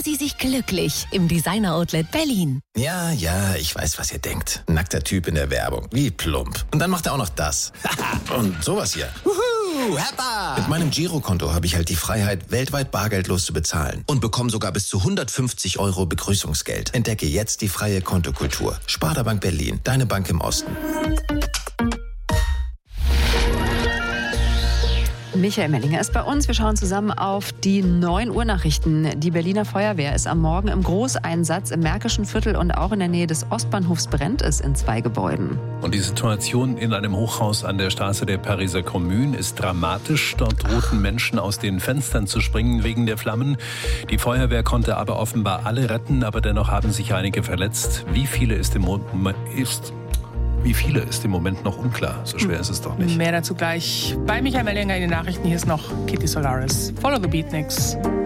Sie sich glücklich im Designer-Outlet Berlin. Ja, ich weiß, was ihr denkt. Nackter Typ in der Werbung. Wie plump. Und dann macht er auch noch das. Und sowas hier. Heppa! Mit meinem Girokonto habe ich halt die Freiheit, weltweit bargeldlos zu bezahlen. Und bekomme sogar bis zu 150 € Begrüßungsgeld. Entdecke jetzt die freie Kontokultur. Sparda Bank Berlin. Deine Bank im Osten. Michael Mellinger ist bei uns. Wir schauen zusammen auf die 9 Uhr Nachrichten. Die Berliner Feuerwehr ist am Morgen im Großeinsatz im Märkischen Viertel und auch in der Nähe des Ostbahnhofs brennt es in 2 Gebäuden. Und die Situation in einem Hochhaus an der Straße der Pariser Commune ist dramatisch. Dort drohten Menschen aus den Fenstern zu springen wegen der Flammen. Die Feuerwehr konnte aber offenbar alle retten, aber dennoch haben sich einige verletzt. Wie viele ist im Moment noch unklar. So schwer ist es doch nicht. Mehr dazu gleich bei Michael Mellinger in den Nachrichten. Hier ist noch Kitty Solaris. Follow the Beatniks.